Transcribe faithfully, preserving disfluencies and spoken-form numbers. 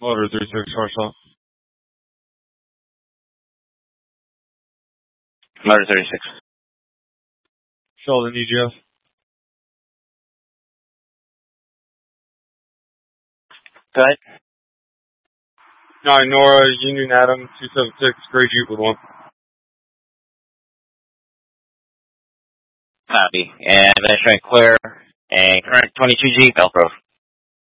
Motor three six, Marshall. Motor thirty-six. Sheldon, E G F. Go ahead. Nine, Nora, Union Adam, two seven six, Gray Jeep with one. Copy. And then showing clear and current twenty-two G, Belpro.